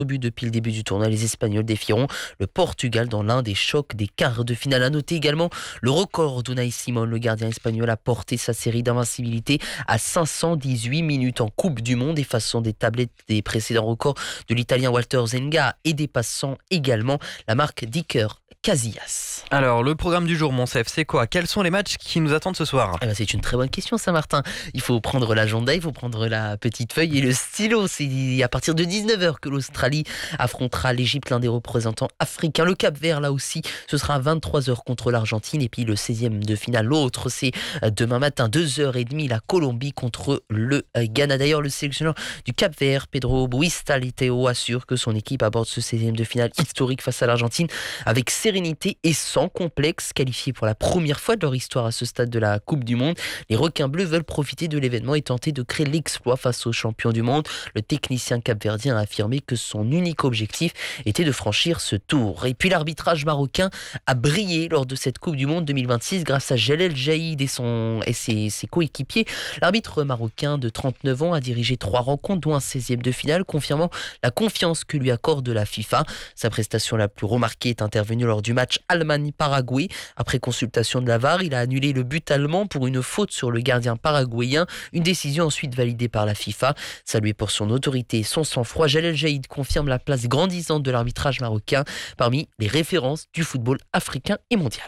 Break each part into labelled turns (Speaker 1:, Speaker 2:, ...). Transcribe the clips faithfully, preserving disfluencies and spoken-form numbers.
Speaker 1: but depuis le début du tournoi. Les Espagnols défieront le Portugal dans l'un des chocs des quarts de finale. À noter également le record d'Unai Simon. Le gardien espagnol a porté sa série d'invincibilité à cinq cent dix-huit minutes en Coupe du Monde, effaçant des tablettes des précédents records de l'Italien Walter Zenga et dépassant également la marque d'Iker Casillas.
Speaker 2: Alors, le programme du jour, Monsef, c'est quoi? Quels sont les matchs qui nous attendent ce soir?
Speaker 1: Eh ben, c'est une très bonne question, Saint-Martin. Il faut prendre l'agenda, il faut prendre la petite feuille et le stylo. C'est à partir de dix-neuf heures que l'Australie affrontera l'Égypte, l'un des représentants africains. Le Cap-Vert, là aussi, ce sera à vingt-trois heures contre l'Argentine. Et puis le seizième de finale, l'autre, c'est demain matin, deux heures trente, la Colombie contre le Ghana. D'ailleurs, le sélectionneur du Cap-Vert, Pedro Buista-Liteo, assure que son équipe aborde ce seizième de finale historique face à l'Argentine avec sérénité et sans complexe. Qualifiés pour la première fois de leur histoire à ce stade de la Coupe du Monde, les requins bleus veulent profiter de l'événement et tenter de créer l'exploit face aux champions du monde. Le technicien capverdien a affirmé que son unique objectif était de franchir ce tour. Et puis l'arbitrage marocain a brillé lors de cette Coupe du Monde deux mille vingt-six grâce à Jalel Jaïd et, son, et ses, ses coéquipiers. L'arbitre marocain de trente-neuf ans a dirigé trois rencontres, dont un seizième de finale, confirmant la confiance que lui accorde la FIFA. Sa prestation la plus remarquée est intervenue lors du match Allemagne-Paraguay. Après consultation de la V A R, il a annulé le but allemand pour une faute sur le gardien paraguayen. Une décision ensuite validée par la FIFA. Salué pour son autorité et son sang-froid, Jalel Jaïd confirme la place grandissante de l'arbitrage marocain parmi les références du football africain et mondial.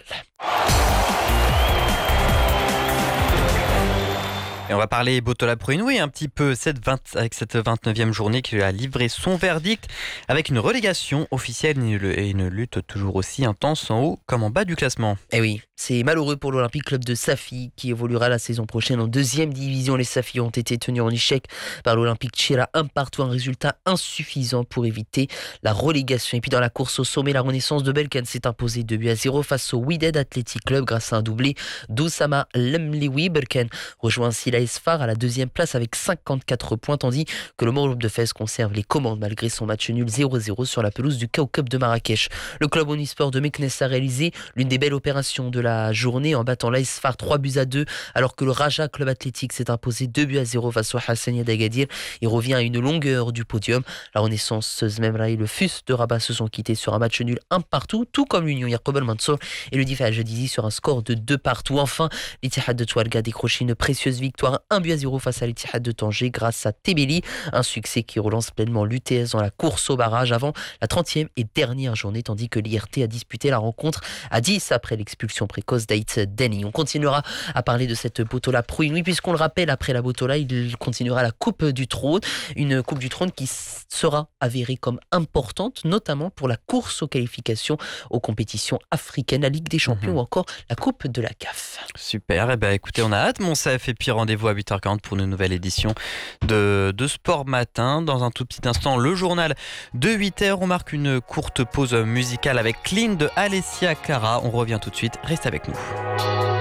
Speaker 2: Et on va parler Botola Pro Inouï un petit peu cette vingt, avec cette vingt-neuvième journée qui a livré son verdict avec une relégation officielle et une lutte toujours aussi intense en haut comme en bas du classement.
Speaker 1: Eh oui, c'est malheureux pour l'Olympique Club de Safi qui évoluera la saison prochaine en deuxième division. Les Safi ont été tenus en échec par l'Olympique Tchira un partout, un résultat insuffisant pour éviter la relégation. Et puis dans la course au sommet, la Renaissance de Belkane s'est imposée deux buts à zéro face au Wydad Athletic Club grâce à un doublé d'Oussama Lemlewi. Belkane rejoint ainsi l'A S F A R à la deuxième place avec cinquante-quatre points, tandis que le Morob de Fès conserve les commandes malgré son match nul zéro zéro sur la pelouse du Kaoucap de Marrakech. Le club omnisport de Meknes a réalisé l'une des belles opérations de la journée en battant l'A S F A R trois buts à deux, alors que le Raja Club Athlétique s'est imposé deux buts à zéro face au Hassania d'Agadir et revient à une longueur du podium. La Renaissance Zmemra et le F U S de Rabat se sont quittés sur un match nul un partout, tout comme l'Union Yacoub El-Mansour et le Difa Al-Jadizi sur un score de deux partout. Enfin, l'Ittihad de Touareg a décroché une précieuse victoire un but à zéro face à l'Ittihad de Tanger grâce à Tebeli, un succès qui relance pleinement l'U T S dans la course au barrage avant la trentième et dernière journée, tandis que l'I R T a disputé la rencontre à dix après l'expulsion précoce d'Aït Deni. On continuera à parler de cette Botola Pro Inouï puisqu'on le rappelle, après la Botola, il continuera la Coupe du Trône, une Coupe du Trône qui sera avérée comme importante, notamment pour la course aux qualifications aux compétitions africaines, la Ligue des Champions mmh. ou encore la Coupe de la C A F.
Speaker 2: Super, et eh ben écoutez, on a hâte, Monsef, et puis rendez-vous à huit heures quarante pour une nouvelle édition de, de Sport Matin. Dans un tout petit instant, le journal de huit heures. On marque une courte pause musicale avec Clean de Alessia Cara. On revient tout de suite. Reste avec nous.